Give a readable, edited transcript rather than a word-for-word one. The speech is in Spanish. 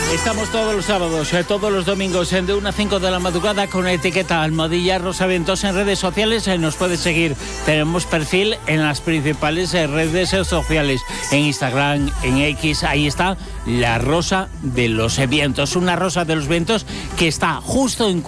Estamos todos los sábados, todos los domingos, de 1 a 5 de la madrugada con la etiqueta Almohadilla Rosa Vientos en redes sociales. Nos puedes seguir. Tenemos perfil en las principales redes sociales. En Instagram, en X, ahí está la Rosa de los Vientos. Una Rosa de los Vientos que está justo en